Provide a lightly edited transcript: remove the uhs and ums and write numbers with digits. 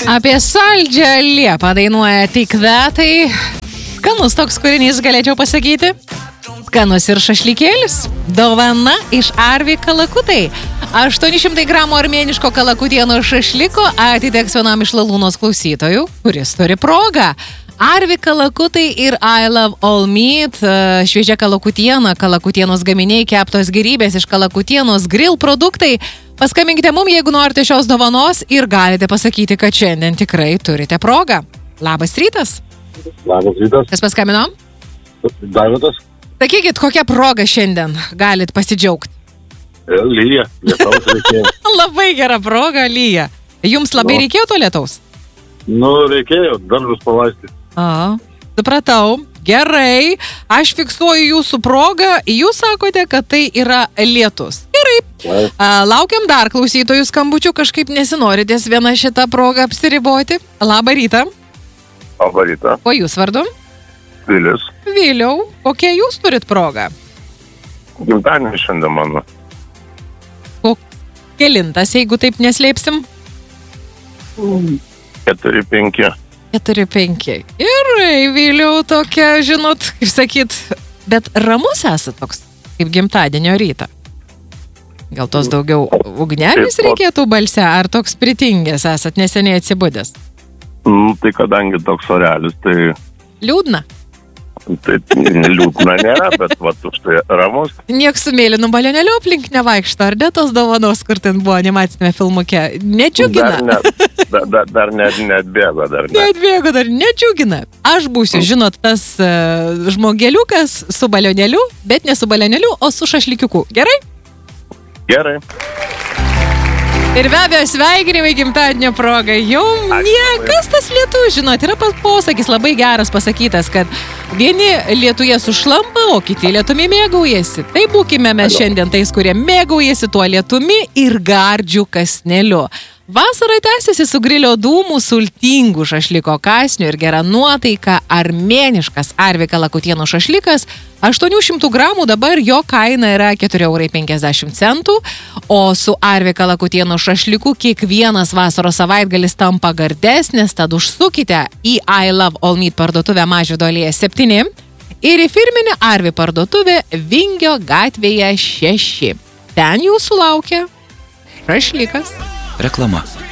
Apie saldžią liepą dainuoja tik Vetai. Skanus toks kūrinys, galėčiau pasakyti. Skanus ir šašlykėlis. Dovana iš Arvi Kalakutai. 800 gramų armėniško kalakutieno šašliko atiteks vienam iš Lalūnos klausytojų, kuris turi progą. Arvi Kalakutai ir I Love All Meat, šviežia kalakutiena, kalakutienos gaminiai, keptos gėrybės iš kalakutienos, grill produktai. Paskambinkite mums, jeigu norite šios dovanos ir galite pasakyti, kad šiandien tikrai turite progą. Labas rytas. Labas rytas. Kas paskambino? Davidas. Sakykit, kokią progą šiandien galit pasidžiaugti? Lyja. Lietaus reikėjo. Labai gera proga, lyja. Jums labai reikėjo to lietaus? Reikėjo, daržus palaistyti. Supratau. Gerai. Aš fiksuoju jūsų progą. Jūs sakote, kad tai yra lietus. Gerai. Laukiam dar klausytojų skambučių. Kažkaip nesinori ties vieną šitą progą apsiriboti. Labą rytą. Labą rytą. Kuo jūs vardu? Vilius. Viliau. Kokią jūs turit progą? Gimtadienis šiandien mano. Kelintas, jeigu taip neslėpsim? 4-5. 4-5. Ir Viliau tokia, žinot, kaip sakyt, bet ramus esat toks, kaip gimtadienio rytą. Gal tos daugiau ugnelės reikėtų balse, ar toks pritingęs esat, neseniai atsibudęs? Tai kadangi toks orelis, tai... Liūdna? Tai liūdna nėra, bet už tai ramus. Nieks su mėlynu balionėliu aplink nevaikšto, ar ne tos dovanos, kur ten buvo animacinėme filmuke? Nedžiugina? Dar neatbėgo. Neatbėgo, dar nedžiugina. Aš būsiu, žinot, tas žmogeliukas su balionėliu, bet ne su balionėliu, o su šašlikiuku. Gerai? Gerai. Ir be abejo sveikinimai gimtadienio progai. Jum niekas tas lietus, žinot, yra posakis labai geras pasakytas, kad vieni lietuje sušlampa, o kiti lietumi mėgaujasi. Tai būkime mes šiandien tais, kurie mėgaujasi tuo lietumi ir gardžiu kasneliu. Vasara tęsiasi su grilio dūmų, sultingų šašliko kasnių ir gera nuotaika. Armėniškas Arvi Kalakutieno šašlikas 800 gramų, dabar jo kaina yra 4,50 €, o su Arvi Kalakutieno šašliku kiekvienas vasaros savaitgalis tampa gardesnis, tad užsukite į I Love All Meat parduotuvę Mažvydo alėja 7 ir į firminį Arvi parduotuvę Vingio gatvėje 6. Ten jūsų laukia šašlikas. Reklama.